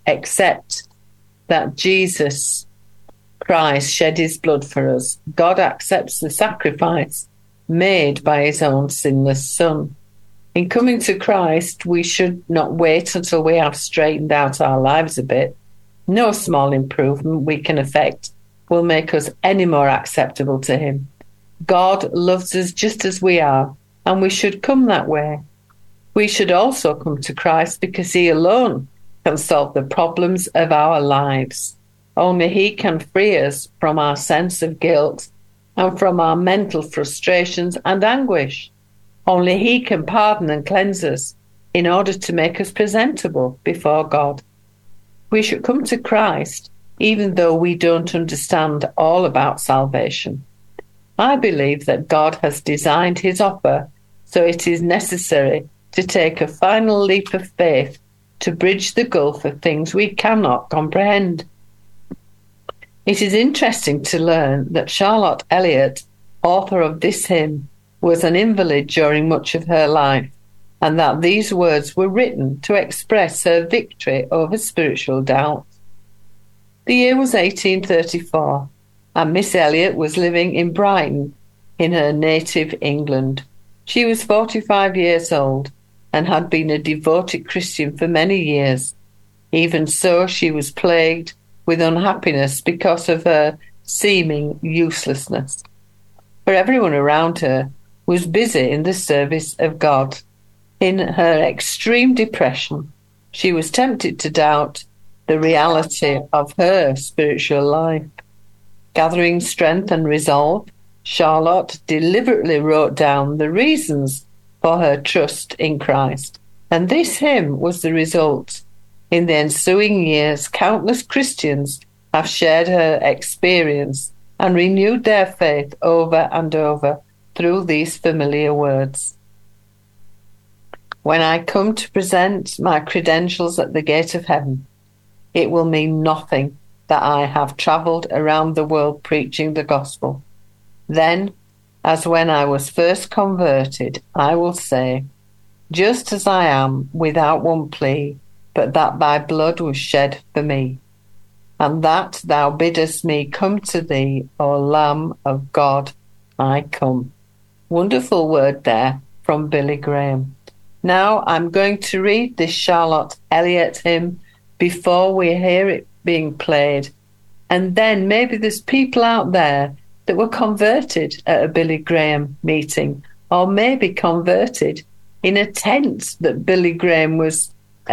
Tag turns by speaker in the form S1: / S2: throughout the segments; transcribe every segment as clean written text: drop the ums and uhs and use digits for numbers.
S1: accept that Jesus Christ shed his blood for us, God accepts the sacrifice made by his own sinless Son. In coming to Christ, we should not wait until we have straightened out our lives a bit. No small improvement we can effect will make us any more acceptable to him. God loves us just as we are, and we should come that way. We should also come to Christ because he alone can solve the problems of our lives. Only he can free us from our sense of guilt and from our mental frustrations and anguish. Only he can pardon and cleanse us in order to make us presentable before God. We should come to Christ even though we don't understand all about salvation. I believe that God has designed his offer so it is necessary to take a final leap of faith to bridge the gulf of things we cannot comprehend. It is interesting to learn that Charlotte Elliott, author of this hymn, was an invalid during much of her life, and that these words were written to express her victory over spiritual doubt. The year was 1834, and Miss Elliott was living in Brighton in her native England. She was 45 years old and had been a devoted Christian for many years. Even so, she was plagued with unhappiness because of her seeming uselessness. For everyone around her was busy in the service of God. In her extreme depression, she was tempted to doubt the reality of her spiritual life. Gathering strength and resolve, Charlotte deliberately wrote down the reasons for her trust in Christ, and this hymn was the result. In the ensuing years, countless Christians have shared her experience and renewed their faith over and over through these familiar words. When I come to present my credentials at the gate of heaven, it will mean nothing that I have travelled around the world preaching the gospel. Then, as when I was first converted, I will say, just as I am, without one plea, but that thy blood was shed for me, and that thou biddest me come to thee, O Lamb of God, I come. Wonderful word there from Billy Graham. Now I'm going to read this Charlotte Elliott hymn before we hear it being played, and then maybe there's people out there that were converted at a Billy Graham meeting, or maybe converted in a tent that Billy Graham was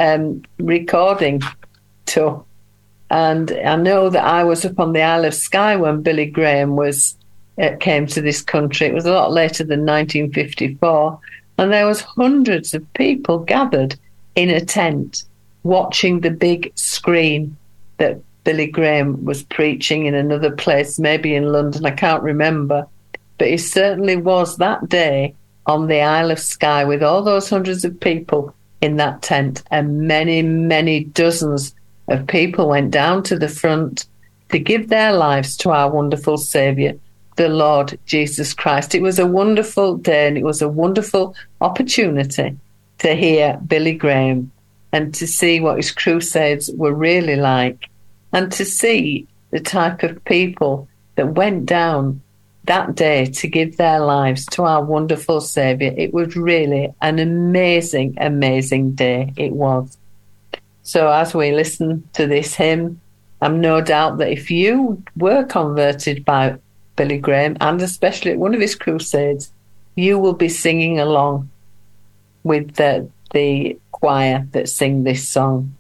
S1: recording to. And I know that I was up on the Isle of Skye when Billy Graham came to this country. It was a lot later than 1954, and there was hundreds of people gathered in a tent watching the big screen that Billy Graham was preaching in another place, maybe in London, I can't remember. But he certainly was that day on the Isle of Skye with all those hundreds of people in that tent, and many, many dozens of people went down to the front to give their lives to our wonderful Saviour, the Lord Jesus Christ. It was a wonderful day, and it was a wonderful opportunity to hear Billy Graham and to see what his crusades were really like, and to see the type of people that went down that day to give their lives to our wonderful Saviour. It was really an amazing, amazing day. It was. So as we listen to this hymn, I'm no doubt that if you were converted by Billy Graham, and especially at one of his crusades, you will be singing along with the choir that sing this song.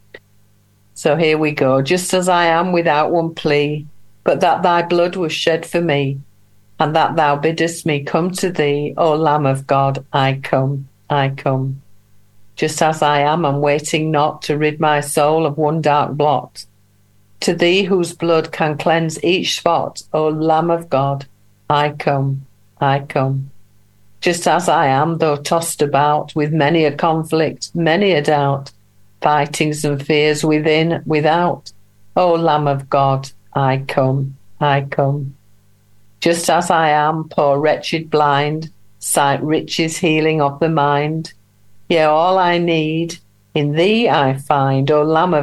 S1: So here we go. Just as I am, without one plea, but that thy blood was shed for me, and that thou biddest me come to thee, O Lamb of God, I come, I come. Just as I am, and waiting not to rid my soul of one dark blot, to thee whose blood can cleanse each spot, O Lamb of God, I come, I come. Just as I am, though tossed about with many a conflict, many a doubt, fightings and fears within, without, O Lamb of God, I come, I come. Just as I am, poor wretched blind, sight riches healing of the mind, yea, all I need in thee I find, O Lamb of